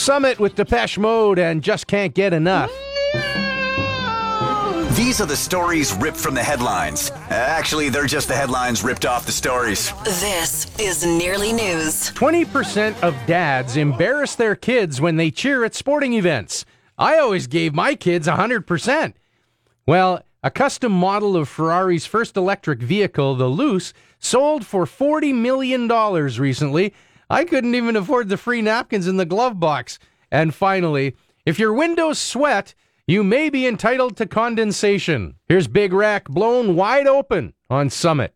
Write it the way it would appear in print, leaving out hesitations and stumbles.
Summit with Depeche Mode and Just Can't Get Enough. These are the stories ripped from the headlines. Actually, they're just the headlines ripped off the stories. This is Nearly News. 20% of dads embarrass their kids when they cheer at sporting events. I always gave my kids 100%. Well, a custom model of Ferrari's first electric vehicle, the Luce, sold for $40 million recently. I couldn't even afford the free napkins in the glove box. And finally, if your windows sweat, you may be entitled to condensation. Here's Big Rack blown wide open on Summit.